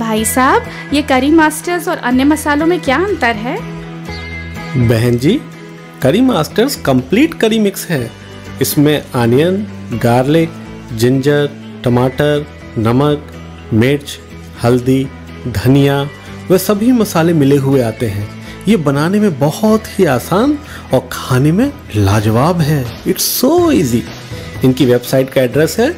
भाई साहब, ये करी मास्टर्स और अन्य मसालों में क्या अंतर है? बहन जी, करी मास्टर्स कंप्लीट करी मिक्स है। इसमें अनियन, गार्लिक, जिंजर, टमाटर, नमक, मिर्च, हल्दी, धनिया वे सभी मसाले मिले हुए आते हैं। ये बनाने में बहुत ही आसान और खाने में लाजवाब है। It's so easy. इनकी वेबसाइट का एड्रेस है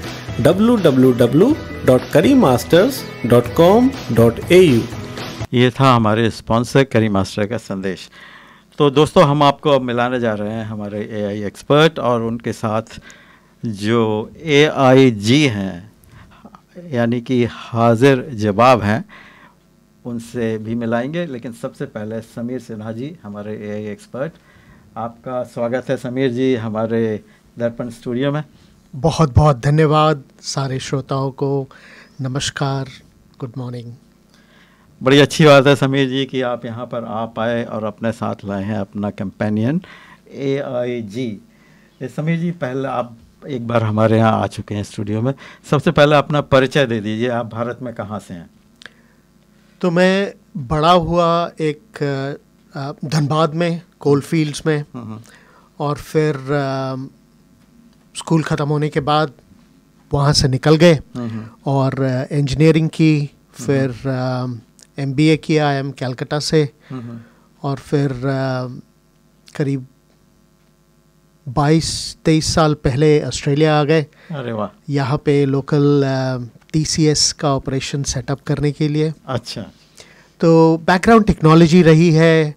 www.currymasters.com.au। ये था हमारे स्पॉन्सर करी मास्टर का संदेश। तो दोस्तों, हम आपको अब मिलाने जा रहे हैं हमारे एआई एक्सपर्ट और उनके साथ जो एआईजी हैं, यानी कि हाजिर जवाब हैं, उनसे भी मिलाएंगे। लेकिन सबसे पहले समीर सिन्हा जी, हमारे एआई एक्सपर्ट, आपका स्वागत है समीर जी हमारे दर्पण स्टूडियो में। बहुत बहुत धन्यवाद। सारे श्रोताओं को नमस्कार, गुड मॉर्निंग। बड़ी अच्छी बात है समीर जी कि आप यहाँ पर आ पाए और अपने साथ लाए हैं अपना कंपेनियन एआईजी। समीर जी, पहले आप एक बार हमारे यहाँ आ चुके हैं स्टूडियो में। सबसे पहले अपना परिचय दे दीजिए, आप भारत में कहाँ से हैं? तो मैं बड़ा हुआ एक धनबाद में, कोल फील्ड्स में, और फिर स्कूल ख़त्म होने के बाद वहाँ से निकल गए और इंजीनियरिंग की, फिर एमबीए किया IIM कलकत्ता से, और फिर करीब 22-23 साल पहले ऑस्ट्रेलिया आ गए। अरे वाह। यहाँ पे लोकल TCS का ऑपरेशन सेटअप करने के लिए। अच्छा। तो बैकग्राउंड टेक्नोलॉजी रही है,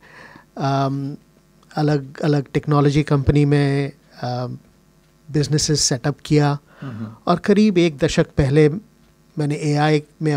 अलग अलग टेक्नोलॉजी कंपनी में बिजनेसेस सेटअप किया, और करीब 1 दशक पहले मैंने AI में